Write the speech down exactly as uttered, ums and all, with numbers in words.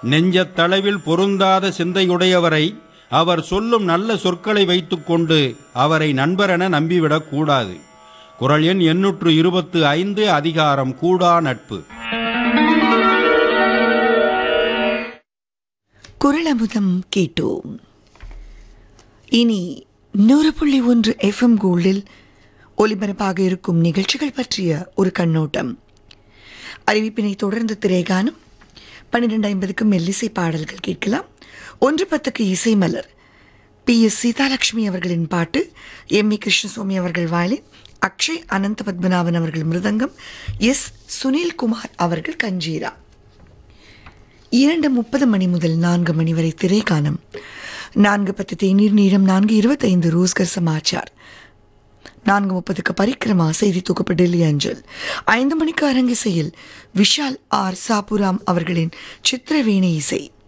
நெஞ்சத்தளவில் பொருந்தாத சிந்தையுடையவரை அவர் சொல்லும் நல்ல சொற்களை வைத்துக்கொண்டு அவரை நண்பரென நம்பிவிடக் கூடாது. குறள் எண் எண்ணூற்று இருபத்து ஐந்து, அதிகாரம் கூடா நட்பு. குறளமுதம் கேட்டோம். இனி நூறு புள்ளி ஒன்று எஃப்எம் கோல்டில் ஒலிபரப்பாக இருக்கும் நிகழ்ச்சிகள் பற்றிய ஒரு கண்ணோட்டம். அறிவிப்பினை தொடர்ந்து திரைகானம். பன்னிரெண்டு ஐம்பதுக்கு மெல்லிசை பாடல்கள் கேட்கலாம். ஒன்று பத்துக்கு இசை மலர். பி எஸ் சீதாலட்சுமி அவர்களின் பாட்டு, எம் ஏ கிருஷ்ணசுவாமி அவர்கள் வயலின், அக்ஷய் அனந்த பத்மநாபன் அவர்கள் மிருதங்கம், எஸ் சுனில்குமார் அவர்கள் கஞ்சீரா. இரண்டு முப்பது மணி முதல் நான்கு மணி வரை திரைகானம். நான்கு பத்து தேநீர் நீரம், நான்கு இருபத்தைந்து ரோஸ்கர் சமாச்சார், நான்கு முப்பதுக்கு பரிக்கிரமா செய்தி தொகுப்பு டெல்லி அஞ்சல், ஐந்து மணிக்கு அரங்கிசையில் விஷால் ஆர் சாபுராம் அவர்களின் சித்திரவீணை இசை,